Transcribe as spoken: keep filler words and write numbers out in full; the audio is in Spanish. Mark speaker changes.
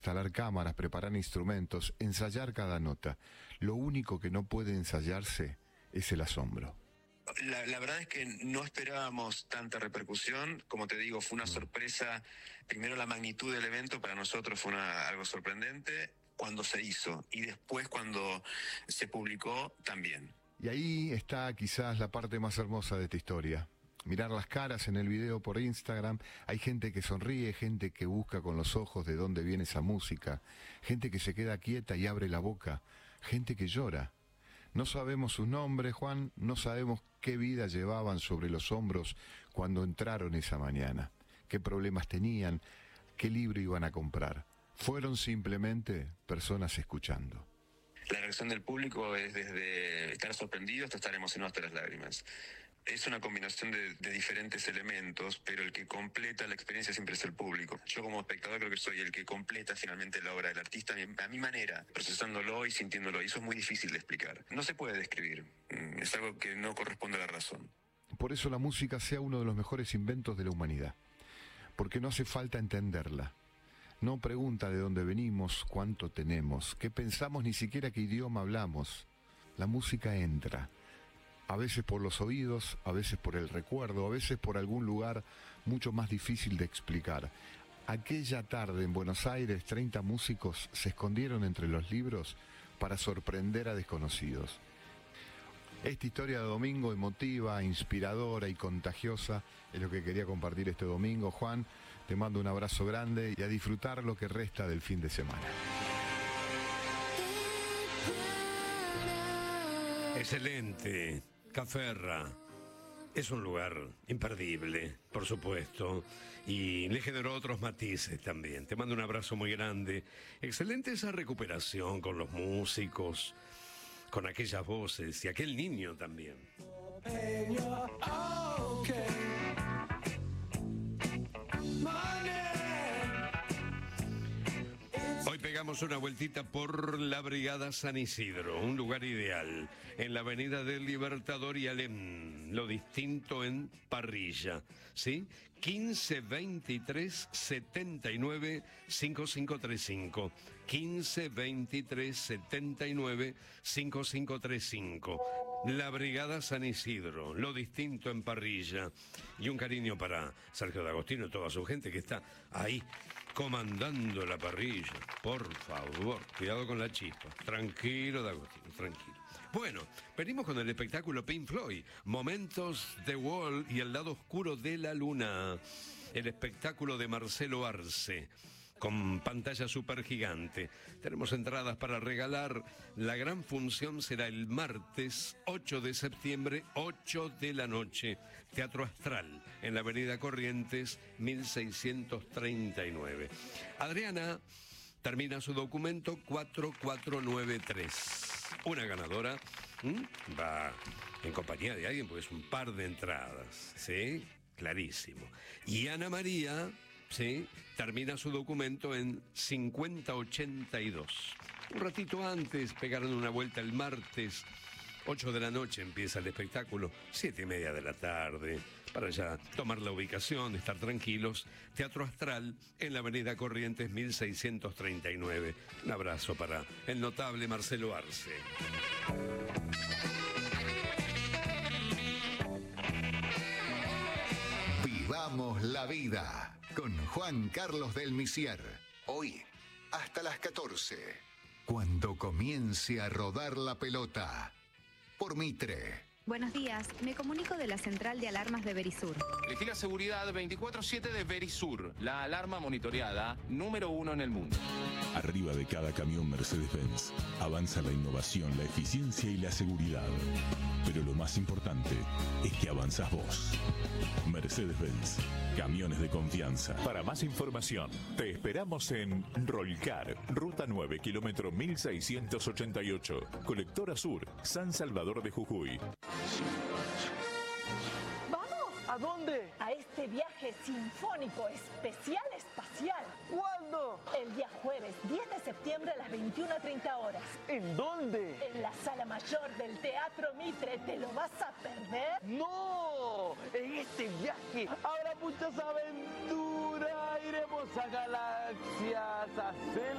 Speaker 1: instalar cámaras, preparar instrumentos, ensayar cada nota. Lo único que no puede ensayarse es el asombro.
Speaker 2: La, la verdad es que no esperábamos tanta repercusión. Como te digo, fue una sorpresa. Primero, la magnitud del evento para nosotros fue una, algo sorprendente cuando se hizo, y después cuando se publicó también.
Speaker 1: Y ahí está quizás la parte más hermosa de esta historia. Mirar las caras en el video por Instagram. Hay gente que sonríe, gente que busca con los ojos de dónde viene esa música, gente que se queda quieta y abre la boca, gente que llora. No sabemos sus nombres, Juan, no sabemos qué vida llevaban sobre los hombros cuando entraron esa mañana, qué problemas tenían, qué libro iban a comprar. Fueron simplemente personas escuchando.
Speaker 2: La reacción del público es desde estar sorprendido hasta estar emocionado hasta las lágrimas. Es una combinación de, de diferentes elementos, pero el que completa la experiencia siempre es el público. Yo como espectador creo que soy el que completa finalmente la obra del artista a mi, a mi manera, procesándolo y sintiéndolo, y eso es muy difícil de explicar. No se puede describir, es algo que no corresponde a la razón.
Speaker 1: Por eso la música sea uno de los mejores inventos de la humanidad, porque no hace falta entenderla. No pregunta de dónde venimos, cuánto tenemos, qué pensamos, ni siquiera qué idioma hablamos. La música entra. A veces por los oídos, a veces por el recuerdo, a veces por algún lugar mucho más difícil de explicar. Aquella tarde en Buenos Aires, treinta músicos se escondieron entre los libros para sorprender a desconocidos. Esta historia de domingo emotiva, inspiradora y contagiosa es lo que quería compartir este domingo. Juan, te mando un abrazo grande y a disfrutar lo que resta del fin de semana.
Speaker 3: Excelente. Caferra es un lugar imperdible, por supuesto, y le generó otros matices también. Te mando un abrazo muy grande. Excelente esa recuperación con los músicos, con aquellas voces y aquel niño también. Hoy pegamos una vueltita por la Brigada San Isidro, un lugar ideal, en la avenida del Libertador y Alem, lo distinto en parrilla, ¿sí? quince veintitrés setenta y nueve cincuenta y cinco treinta y cinco, quince veintitrés setenta y nueve cincuenta y cinco treinta y cinco. La Brigada San Isidro, lo distinto en parrilla. Y un cariño para Sergio D'Agostino y toda su gente que está ahí comandando la parrilla. Por favor, cuidado con la chispa. Tranquilo, D'Agostino, tranquilo. Bueno, venimos con el espectáculo Pink Floyd, Momentos de Wall y el lado oscuro de la luna. El espectáculo de Marcelo Arce, con pantalla super gigante. Tenemos entradas para regalar. La gran función será el martes ocho de septiembre, ocho de la noche. Teatro Astral, en la avenida Corrientes, mil seiscientos treinta y nueve. Adriana termina su documento cuatro cuatro nueve tres. Una ganadora ¿m? va en compañía de alguien porque es un par de entradas, ¿sí? Clarísimo. Y Ana María, ¿sí?, termina su documento en cincuenta ochenta y dos. Un ratito antes pegaron una vuelta el martes, ocho de la noche empieza el espectáculo, siete y media de la tarde, para ya tomar la ubicación, estar tranquilos. Teatro Astral, en la avenida Corrientes, mil seiscientos treinta y nueve. Un abrazo para el notable Marcelo Arce.
Speaker 4: Vivamos la vida con Juan Carlos del Misier. Hoy, hasta las catorce, cuando comience a rodar la pelota. Por Mitre.
Speaker 5: Buenos días, me comunico de la central de alarmas de Verisur.
Speaker 6: Elegí la seguridad veinticuatro siete de Verisur, la alarma monitoreada número uno en el mundo.
Speaker 7: Arriba de cada camión Mercedes-Benz avanza la innovación, la eficiencia y la seguridad. Pero lo más importante es que avanzás vos. Mercedes-Benz, camiones de confianza.
Speaker 8: Para más información, te esperamos en Rolcar, Ruta nueve, kilómetro mil seiscientos ochenta y ocho, Colectora Sur, San Salvador de Jujuy.
Speaker 9: ¿A dónde? A este viaje sinfónico especial espacial. ¿Cuándo? El día jueves diez de septiembre a las veintiuna treinta horas. ¿En dónde? En la sala mayor del Teatro Mitre. ¿Te lo vas a perder? ¡No! En este viaje habrá muchas aventuras
Speaker 10: iremos a galaxias, a